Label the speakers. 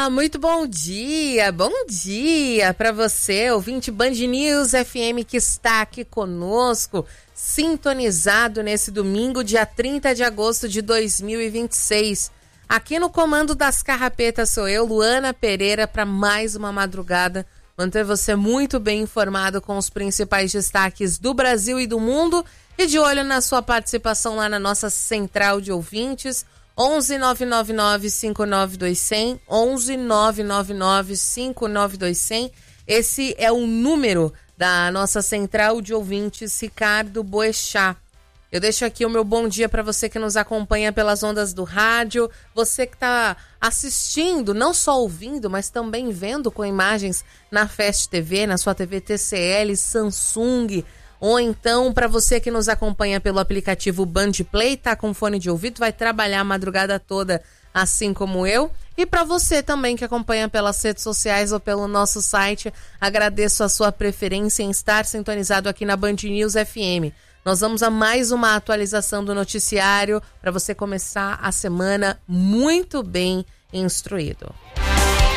Speaker 1: Muito bom dia para você, ouvinte Band News FM que está aqui conosco, sintonizado nesse domingo, dia 30 de agosto de 2026. Aqui no comando das carrapetas sou eu, Luana Pereira, para mais uma madrugada, manter você muito bem informado com os principais destaques do Brasil e do mundo e de olho na sua participação lá na nossa central de ouvintes, 11 999 59200, 11 999 59200. Esse é o número da nossa central de ouvintes, Ricardo Boechat. Eu deixo aqui o meu bom dia para você que nos acompanha pelas ondas do rádio, você que está assistindo, não só ouvindo, mas também vendo com imagens na Fast TV, na sua TV TCL, Samsung, ou então para você que nos acompanha pelo aplicativo Band Play, tá com fone de ouvido, vai trabalhar a madrugada toda assim como eu. E para você também que acompanha pelas redes sociais ou pelo nosso site, agradeço a sua preferência em estar sintonizado aqui na Band News FM. Nós vamos a mais uma atualização do noticiário para você começar a semana muito bem instruído.